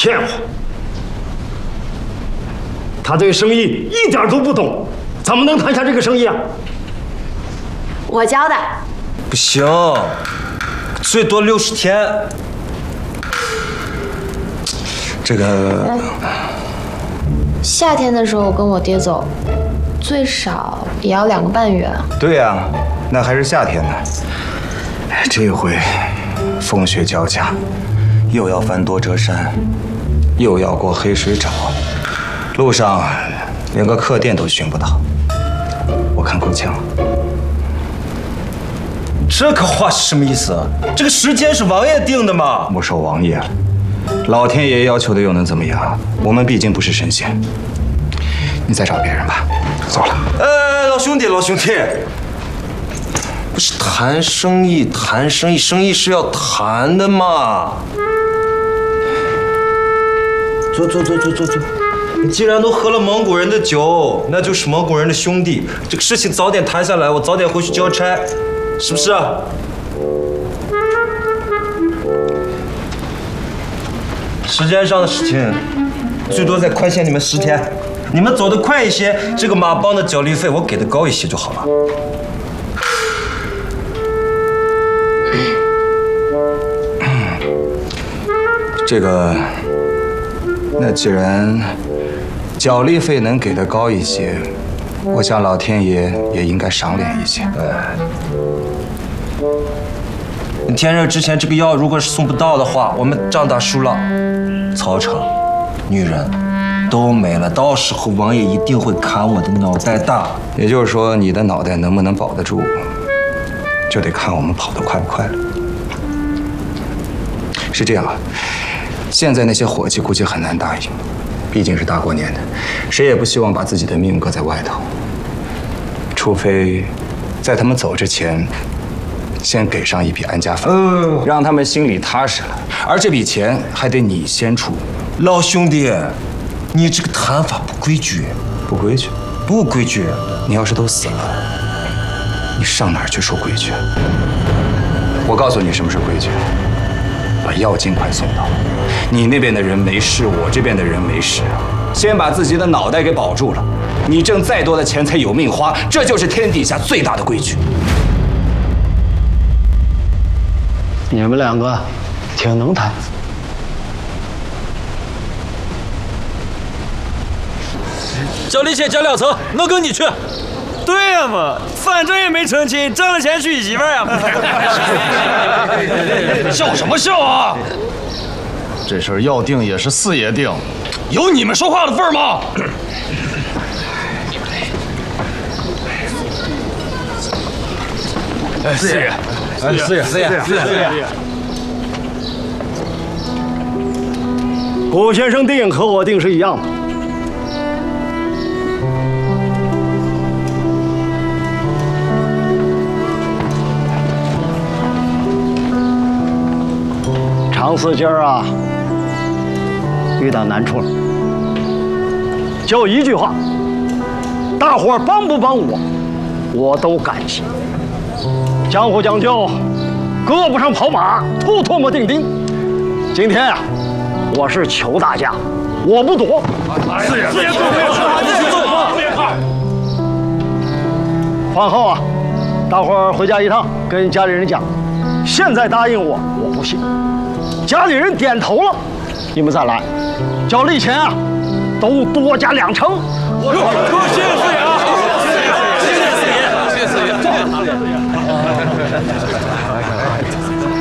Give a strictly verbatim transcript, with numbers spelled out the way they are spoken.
骗我！他对生意一点都不懂，怎么能谈下这个生意啊？ 我交代。 不行，最多六十天。这个。 夏天的时候跟我爹走，最少也要两个半月。 对呀、啊，那还是夏天呢。这回风雪交加，又要翻多折山，又要过黑水沼，路上连个客店都寻不到。我看够呛。 这个话是什么意思？这个时间是王爷定的吗？ 莫说王爷了，老天爷要求的又能怎么样？我们毕竟不是神仙。你再找别人吧。走了。 呃，老兄弟，老兄弟，不是谈生意，谈生意，生意是要谈的嘛。坐坐坐坐坐坐。你既然都喝了蒙古人的酒，那就是蒙古人的兄弟。这个事情早点谈下来，我早点回去交差，是不是啊？时间上的事情，最多再宽限你们十天。你们走得快一些，这个马帮的脚力费我给的高一些就好了。 这个，那既然脚力费能给的高一些，我想老天爷也应该赏脸一些。 哎，天热之前这个药如果是送不到的话，我们仗打输了，操场、女人都没了，到时候王爷一定会砍我的脑袋的。 也就是说，你的脑袋能不能保得住，就得看我们跑得快不快了。是这样啊，现在那些伙计估计很难答应，毕竟是大过年的，谁也不希望把自己的命搁在外头。除非在他们走之前，先给上一笔安家费， 呃， 让他们心里踏实了。而这笔钱还得你先出。 老兄弟，你这个谈法不规矩， 不规矩， 不规矩。 你要是都死了，你上哪儿去说规矩？我告诉你什么是规矩，把药尽快送到。你那边的人没事，我这边的人没事，先把自己的脑袋给保住了。你挣再多的钱才有命花，这就是天底下最大的规矩。 你们两个挺能谈。 交利钱交两成，我跟你去。 对呀嘛，反正也没成亲，挣了钱娶媳妇儿呀。 笑什么笑啊？ 这事儿要定也是四爷定， 有你们说话的份儿吗？ 哎，四爷， 哎，四爷，四爷，四爷，四爷。 古先生定和我定是一样的。 长四今儿啊，遇到难处了。就一句话，大伙儿帮不帮我，我都感谢。江湖讲究，胳膊上跑马，吐唾沫钉钉。今天啊，我是求大家，我不躲。 四爷，四爷，四爷，四爷， 饭后啊，大伙儿回家一趟，跟家里人讲，现在答应我，我不信。家里人点头了，你们再来，交利钱啊，都多加两成。 我说，谢谢四爷啊！谢谢四爷，谢谢四爷，谢谢四爷。